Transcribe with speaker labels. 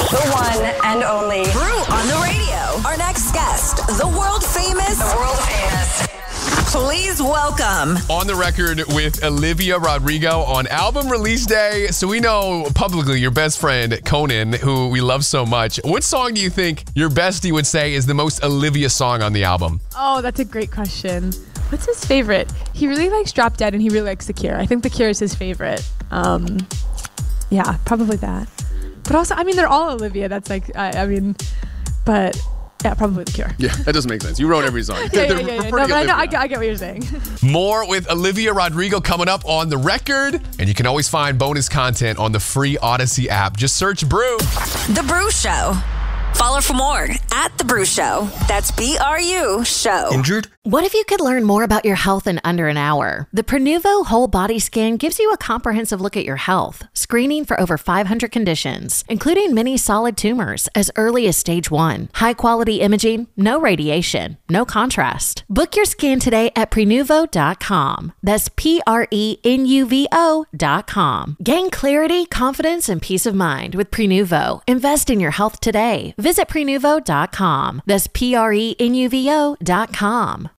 Speaker 1: The one and only
Speaker 2: Brew on the radio. Our next guest, the world famous. Please welcome.
Speaker 3: On the record with Olivia Rodrigo on album release day. So we know publicly your best friend, Conan, who we love so much. What song do you think your bestie would say is the most Olivia song on the album?
Speaker 4: Oh, that's a great question. What's his favorite? He really likes Drop Dead and he really likes The Cure. I think The Cure is his favorite. Yeah, probably that. But also, I mean, they're all Olivia. That's like, but yeah, probably The Cure.
Speaker 5: Yeah, that doesn't make sense. You wrote every song.
Speaker 4: Yeah. No, but I get what you're saying.
Speaker 3: More with Olivia Rodrigo coming up on the record. And you can always find bonus content on the free Odyssey app. Just search Brew.
Speaker 2: The Brew Show. Follow for more at The Brew Show. That's BRU Show.
Speaker 3: Injured?
Speaker 6: What if you could learn more about your health in under an hour? The Prenuvo Whole Body Scan gives you a comprehensive look at your health, screening for over 500 conditions, including many solid tumors as early as stage 1. High-quality imaging, no radiation, no contrast. Book your scan today at Prenuvo.com. That's Prenuvo.com. Gain clarity, confidence, and peace of mind with Prenuvo. Invest in your health today. Visit Prenuvo.com. That's Prenuvo.com.